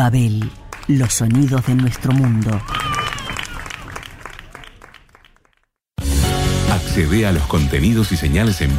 Babel, los sonidos de nuestro mundo. Accede a los contenidos y señales en